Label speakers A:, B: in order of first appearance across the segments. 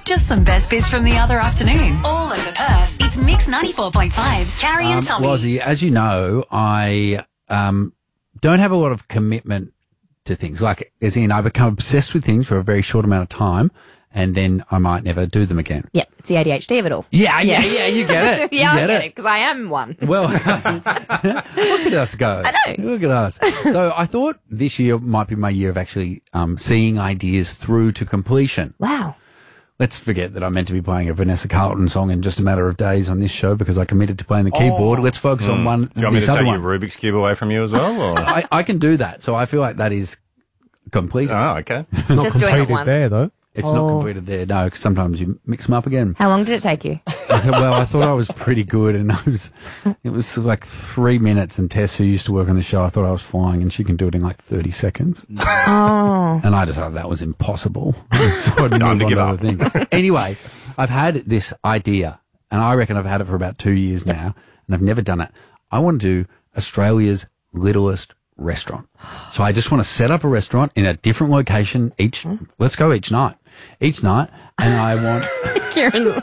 A: Just some best bits from the other afternoon. All over Perth. It's Mix 94.5's Carrie and Tommy.
B: Wazzy, as you know, I don't have a lot of commitment to things. Like, as in, I become obsessed with things for a very short amount of time, and then I might never do them again.
C: Yep, it's the ADHD of it all.
B: Yeah, you get it.
C: Yeah,
B: You
C: I get it, because I am one.
B: Well, look at us go.
C: I know.
B: Look at us. So I thought this year might be my year of actually seeing ideas through to completion.
C: Wow.
B: Let's forget that I'm meant to be playing a Vanessa Carlton song in just a matter of days on this show because I committed to playing the keyboard. Let's focus on one.
D: Do you want me to
B: this other
D: take
B: one.
D: your Rubik's Cube away from you as well? Or?
B: I can do that. So I feel like that is completed.
D: Oh, okay.
E: It's not
C: Just doing it
E: completed
C: once.
E: there, though.
B: It's not completed there, no, 'cause sometimes you mix them up again.
C: How long did it take you?
B: Well, I thought I was pretty good, and it was like 3 minutes, and Tess, who used to work on the show, I thought I was flying, and she can do it in like 30 seconds.
C: Oh.
B: And I decided that was impossible. So I'd
D: Time
B: move
D: to
B: on
D: give
B: other
D: up.
B: things. Anyway, I've had this idea, and I reckon I've had it for about 2 years now, and I've never done it. I want to do Australia's littlest restaurant. So I just want to set up a restaurant in a different location let's go each night, and I want,
C: Kieran.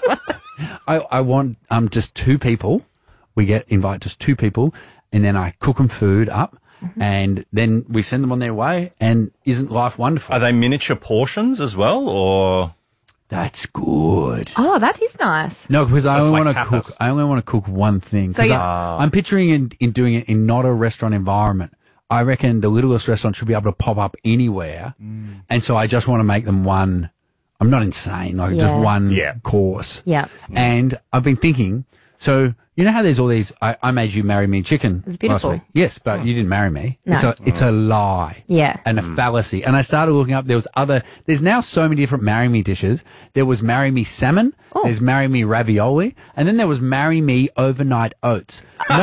B: I want just 2 people. We invite just 2 people, and then I cook them food up, and then we send them on their way. And isn't life wonderful?
D: Are they miniature portions as well, or?
B: That's good.
C: Oh, that is nice.
B: No, because I
D: it's
B: only
D: like
B: want to
D: tapas.
B: cook. I only want to cook one thing.
C: So
B: 'Cause
C: you-
B: I'm picturing in doing it in not a restaurant environment. I reckon the littlest restaurant should be able to pop up anywhere, and so I just want to make them one. I'm not insane, like just
C: Yeah.
B: one
D: Yeah.
B: course.
C: Yeah.
B: And I've been thinking, so you know how there's all these, I made you marry me chicken
C: was beautiful.
B: last week. Yes, but you didn't marry me.
C: No.
B: It's a lie.
C: Yeah.
B: And a fallacy. And I started looking up, there's now so many different marry me dishes. There was marry me salmon, there's marry me ravioli, and then there was marry me overnight oats.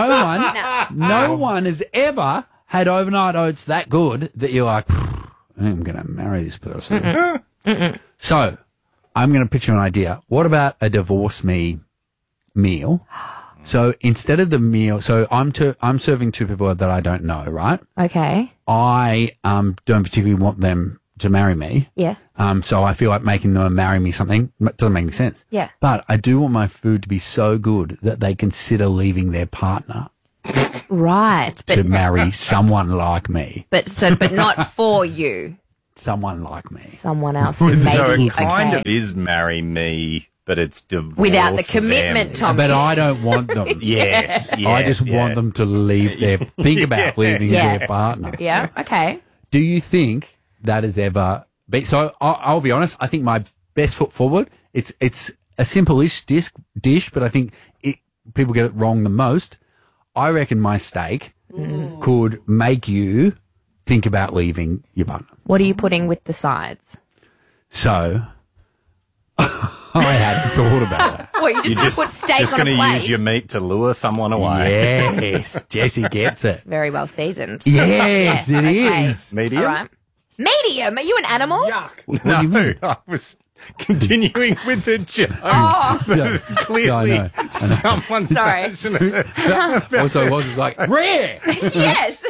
B: No one has ever had overnight oats that good that you're like, I'm going to marry this person. So, I'm going to pitch you an idea. What about a divorce me meal? So instead of the meal, so I'm serving 2 people that I don't know, right?
C: Okay.
B: I don't particularly want them to marry me.
C: Yeah.
B: So I feel like making them marry me something doesn't make any sense.
C: Yeah.
B: But I do want my food to be so good that they consider leaving their partner
C: Right.
B: to marry someone like me.
C: But not for you.
B: Someone like me.
C: Someone else who maybe.
D: So it kind
C: okay.
D: of is marry me, but it's divorce
C: Without the commitment,
D: them.
C: Tom.
B: But I don't want them.
D: Yes,
B: I just want them to leave think about leaving
C: Yeah.
B: their partner.
C: Yeah. Okay.
B: Do you think that has ever been? So I'll be honest. I think my best foot forward. It's a simple-ish dish, but I think people get it wrong the most. I reckon my steak could make you think about leaving your partner.
C: What are you putting with the sides?
B: So I hadn't thought about that.
C: What, you just, put steak
D: just
C: on a
D: going to
C: plate?
D: use your meat to lure someone away.
B: Yes, Jesse gets it.
C: Very well seasoned.
B: Yes, it
C: okay.
B: is.
D: Medium?
C: All right. Medium? Are you an animal?
D: No, I was continuing with the joke.
B: Yeah.
D: Clearly,
B: Yeah, I know.
D: someone's
C: Sorry.
D: passionate.
B: Also, it was like rare.
C: Yes.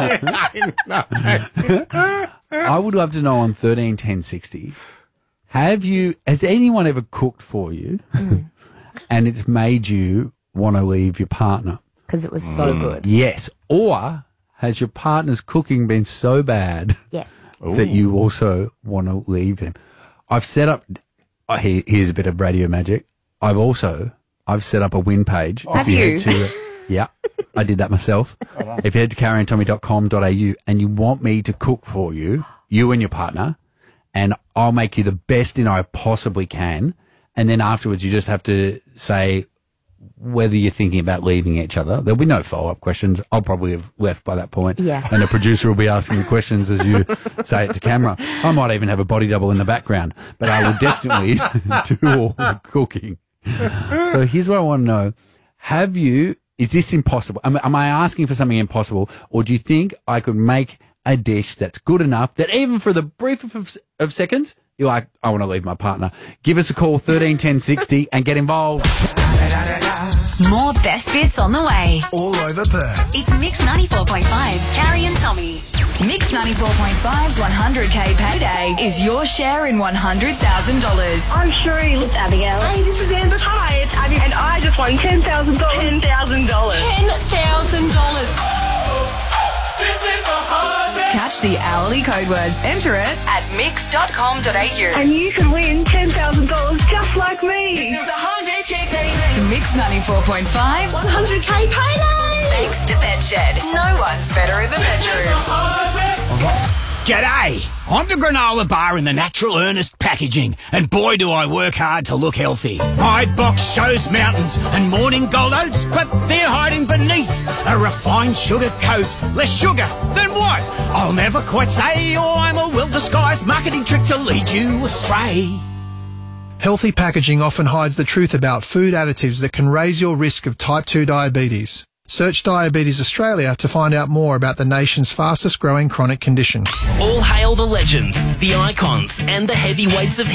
B: I would love to know on 131060, has anyone ever cooked for you and it's made you want to leave your partner?
C: Because it was so good.
B: Yes. Or has your partner's cooking been so bad
C: Yes.
B: that you also want to leave them? I've set up, here's a bit of radio magic. I've set up a win page.
C: Have
B: if
C: you?
B: head to, yeah, I did that myself. If you head to carrieandtommy.com.au and you want me to cook for you, you and your partner, and I'll make you the best dinner I possibly can. And then afterwards you just have to say whether you're thinking about leaving each other. There'll be no follow-up questions. I'll probably have left by that point.
C: Yeah.
B: And the producer will be asking you questions as you say it to camera. I might even have a body double in the background, but I will definitely do all the cooking. So here's what I want to know. Is this impossible? Am I asking for something impossible, or do you think I could make a dish that's good enough that even for the briefest of seconds, you're like, I want to leave my partner? Give us a call, 131060, and get involved.
A: More best bits on the way.
F: All over Perth.
A: It's Mix 94.5's Carrie and Tommy. Mix 94.5's 100K payday is your share in $100,000.
E: I'm Sheree. It's Abigail. Hey, this is Amber. Hi, it's Abby. And I just won $10,000. $10,000. $10,000.
A: Catch the hourly code words. Enter it at mix.com.au.
E: And you can win $10,000 just like me.
A: This is 100K payday. Mix 94.5's
E: 100K payday.
A: Thanks to Bedshed. No one's better in the bedroom.
F: G'day! I'm the granola bar in the Natural Earnest packaging, and boy do I work hard to look healthy. My box shows mountains and morning gold oats, but they're hiding beneath a refined sugar coat. Less sugar than what? I'll never quite say, or I'm a well-disguised marketing trick to lead you astray.
G: Healthy packaging often hides the truth about food additives that can raise your risk of type 2 diabetes. Search Diabetes Australia to find out more about the nation's fastest growing chronic condition.
H: All hail the legends, the icons, and the heavyweights of